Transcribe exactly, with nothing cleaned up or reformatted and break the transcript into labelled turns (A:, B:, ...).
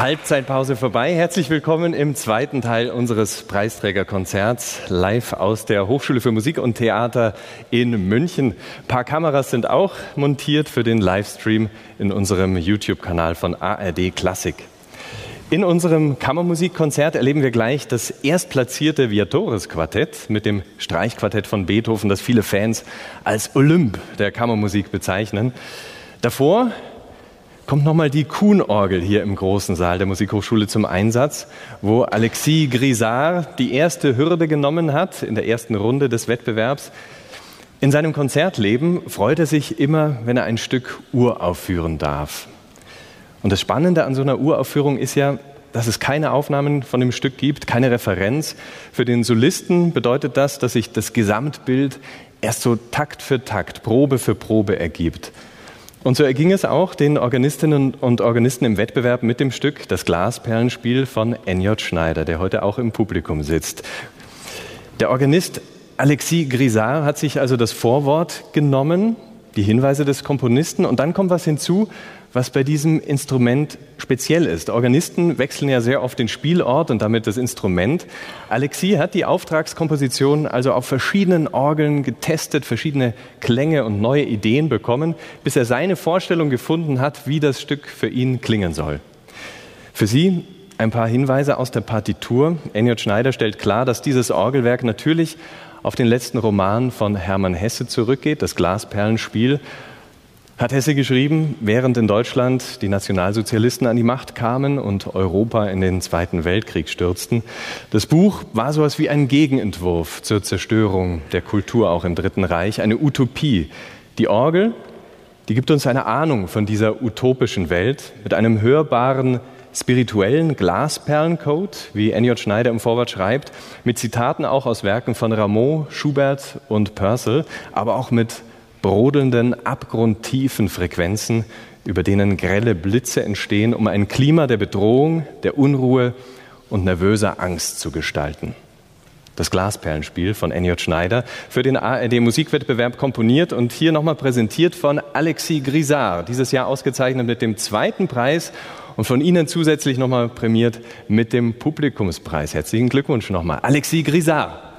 A: Halbzeitpause vorbei. Herzlich willkommen im zweiten Teil unseres Preisträgerkonzerts, live aus der Hochschule für Musik und Theater in München. Ein paar Kameras sind auch montiert für den Livestream in unserem YouTube-Kanal von A R D Klassik. In unserem Kammermusikkonzert erleben wir gleich das erstplatzierte Viatores-Quartett mit dem Streichquartett von Beethoven, das viele Fans als Olymp der Kammermusik bezeichnen. Davor kommt nochmal die Kuhn-Orgel hier im großen Saal der Musikhochschule zum Einsatz, wo Alexis Grisard die erste Hürde genommen hat in der ersten Runde des Wettbewerbs. In seinem Konzertleben freut er sich immer, wenn er ein Stück uraufführen darf. Und das Spannende an so einer Uraufführung ist ja, dass es keine Aufnahmen von dem Stück gibt, keine Referenz. Für den Solisten bedeutet das, dass sich das Gesamtbild erst so Takt für Takt, Probe für Probe ergibt. Und so erging es auch den Organistinnen und Organisten im Wettbewerb mit dem Stück Das Glasperlenspiel von N J Schneider, der heute auch im Publikum sitzt. Der Organist Alexis Grisard hat sich also das Vorwort genommen, die Hinweise des Komponisten, und dann kommt was hinzu, was bei diesem Instrument speziell ist. Organisten wechseln ja sehr oft den Spielort und damit das Instrument. Alexis hat die Auftragskomposition also auf verschiedenen Orgeln getestet, verschiedene Klänge und neue Ideen bekommen, bis er seine Vorstellung gefunden hat, wie das Stück für ihn klingen soll. Für Sie ein paar Hinweise aus der Partitur. N J Schneider stellt klar, dass dieses Orgelwerk natürlich auf den letzten Roman von Hermann Hesse zurückgeht, das Glasperlenspiel. Hat Hesse geschrieben, während in Deutschland die Nationalsozialisten an die Macht kamen und Europa in den Zweiten Weltkrieg stürzten. Das Buch war sowas wie ein Gegenentwurf zur Zerstörung der Kultur auch im Dritten Reich, eine Utopie. Die Orgel, die gibt uns eine Ahnung von dieser utopischen Welt mit einem hörbaren, spirituellen Glasperlencode, wie N J Schneider im Vorwort schreibt, mit Zitaten auch aus Werken von Rameau, Schubert und Purcell, aber auch mit brodelnden, abgrundtiefen Frequenzen, über denen grelle Blitze entstehen, um ein Klima der Bedrohung, der Unruhe und nervöser Angst zu gestalten. Das Glasperlenspiel von N J Schneider, für den A R D Musikwettbewerb komponiert und hier nochmal präsentiert von Alexis Grisard, dieses Jahr ausgezeichnet mit dem zweiten Preis und von Ihnen zusätzlich nochmal prämiert mit dem Publikumspreis. Herzlichen Glückwunsch nochmal, Alexis Grisard.